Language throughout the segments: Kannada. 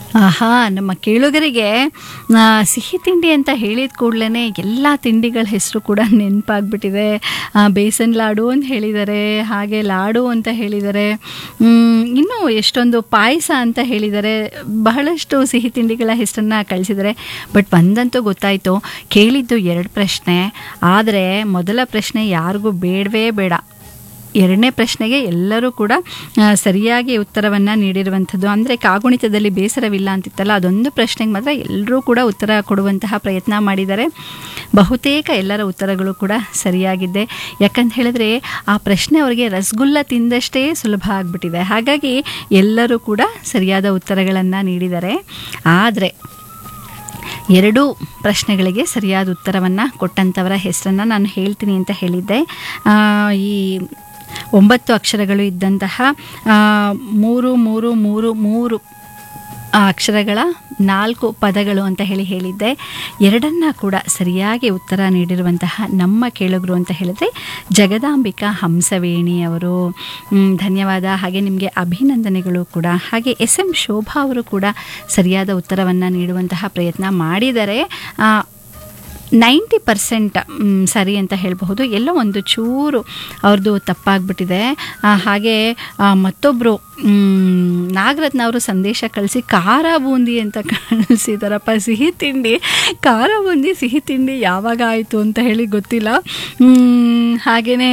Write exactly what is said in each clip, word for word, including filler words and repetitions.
ಆಹಾ, ನಮ್ಮ ಕೇಳುಗರಿಗೆ ಆ, ಸಿಹಿ ತಿಂಡಿ ಅಂತ ಹೇಳಿದ ಕೂಡಲೇ ಎಲ್ಲ ತಿಂಡಿಗಳ ಹೆಸರು ಕೂಡ ನೆನಪಾಗ್ಬಿಟ್ಟಿದೆ. ಆ, ಬೇಸನ್ ಲಾಡು ಅಂತ ಹೇಳಿದ್ದಾರೆ, ಹಾಗೆ ಲಾಡು ಅಂತ ಹೇಳಿದ್ದಾರೆ, ಮ್, ಇನ್ನೂ ಎಷ್ಟೊಂದು ಪಾಯಸ ಅಂತ ಹೇಳಿದ್ದಾರೆ, ಬಹಳಷ್ಟು ಸಿಹಿ ತಿಂಡಿಗಳ ಹೆಸರನ್ನು ಕಳಿಸಿದ್ದಾರೆ. ಬಟ್ ಒಂದಂತೂ ಗೊತ್ತಾಯಿತು, ಕೇಳಿದ್ದು ಎರಡು ಪ್ರಶ್ನೆ, ಆದರೆ ಮೊದಲ ಪ್ರಶ್ನೆ ಯಾರಿಗೂ ಬೇಡವೇ ಬೇಡ. ಎರಡನೇ ಪ್ರಶ್ನೆಗೆ ಎಲ್ಲರೂ ಕೂಡ ಆ, ಸರಿಯಾಗಿ ಉತ್ತರವನ್ನು ನೀಡಿರುವಂಥದ್ದು. ಅಂದರೆ ಕಾಗುಣಿತದಲ್ಲಿ ಬೇಸರವಿಲ್ಲ ಅಂತಿತ್ತಲ್ಲ, ಅದೊಂದು ಪ್ರಶ್ನೆಗೆ ಮಾತ್ರ ಎಲ್ಲರೂ ಕೂಡ ಉತ್ತರ ಕೊಡುವಂತಹ ಪ್ರಯತ್ನ ಮಾಡಿದ್ದಾರೆ. ಬಹುತೇಕ ಎಲ್ಲರ ಉತ್ತರಗಳು ಕೂಡ ಸರಿಯಾಗಿದ್ದೆ. ಯಾಕಂತ ಹೇಳಿದ್ರೆ ಆ ಪ್ರಶ್ನೆ ಅವರಿಗೆ ರಸಗುಲ್ಲ ತಿಂದಷ್ಟೇ ಸುಲಭ ಆಗಿಬಿಟ್ಟಿದೆ. ಹಾಗಾಗಿ ಎಲ್ಲರೂ ಕೂಡ ಸರಿಯಾದ ಉತ್ತರಗಳನ್ನು ನೀಡಿದ್ದಾರೆ. ಆದರೆ ಎರಡೂ ಪ್ರಶ್ನೆಗಳಿಗೆ ಸರಿಯಾದ ಉತ್ತರವನ್ನು ಕೊಟ್ಟಂಥವರ ಹೆಸರನ್ನು ನಾನು ಹೇಳ್ತೀನಿ ಅಂತ ಹೇಳಿದ್ದೆ. ಆ, ಈ ಒಂಬತ್ತು ಅಕ್ಷರಗಳು ಇದ್ದಂತಹ ಆ, ಮೂರು ಮೂರು ಮೂರು ಮೂರು ಆ ಅಕ್ಷರಗಳ ನಾಲ್ಕು ಪದಗಳು ಅಂತ ಹೇಳಿ ಹೇಳಿದ್ದೆ. ಎರಡನ್ನ ಕೂಡ ಸರಿಯಾಗಿ ಉತ್ತರ ನೀಡಿರುವಂತಹ ನಮ್ಮ ಕೇಳುಗರು ಅಂತ ಹೇಳಿದ್ರೆ ಜಗದಾಂಬಿಕಾ ಹಂಸವೇಣಿ ಅವರು. ಮ್, ಧನ್ಯವಾದ. ಹಾಗೆ ನಿಮಗೆ ಅಭಿನಂದನೆಗಳು ಕೂಡ. ಹಾಗೆ ಎಸ್ ಎಂ ಶೋಭಾ ಅವರು ಕೂಡ ಸರಿಯಾದ ಉತ್ತರವನ್ನು ನೀಡುವಂತಹ ಪ್ರಯತ್ನ ಮಾಡಿದ್ದಾರೆ. ಆ, ನೈಂಟಿ ಪರ್ಸೆಂಟ್ ಸರಿ ಅಂತ ಹೇಳಬಹುದು. ಎಲ್ಲೋ ಒಂದು ಚೂರು ಅವ್ರದ್ದು ತಪ್ಪಾಗ್ಬಿಟ್ಟಿದೆ. ಆ, ಹಾಗೆ ಆ, ಮತ್ತೊಬ್ಬರು ನಾಗರತ್ನ ಅವರು ಸಂದೇಶ ಕಳಿಸಿ ಖಾರ ಬೂಂದಿ ಅಂತ ಕಳಿಸಿದಾರಪ್ಪ. ಸಿಹಿ ತಿಂಡಿ, ಖಾರ ಬೂಂದಿ ಸಿಹಿ ತಿಂಡಿ ಯಾವಾಗ ಆಯಿತು ಅಂತ ಹೇಳಿ ಗೊತ್ತಿಲ್ಲ. ಹಾಗೆಯೇ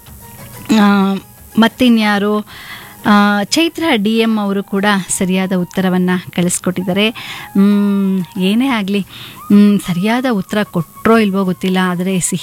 ಮತ್ತಿನ್ಯಾರು, ಆ, ಚೈತ್ರ ಡಿ ಎಮ್ ಅವರು ಕೂಡ ಸರಿಯಾದ ಉತ್ತರವನ್ನು ಕಳಿಸ್ಕೊಟ್ಟಿದ್ದಾರೆ. ಏನೇ ಆಗಲಿ, ಸರಿಯಾದ ಉತ್ತರ ಕೊಟ್ಟರೋ ಇಲ್ವೋ ಗೊತ್ತಿಲ್ಲ, ಆದರೆ ಸಿಹಿ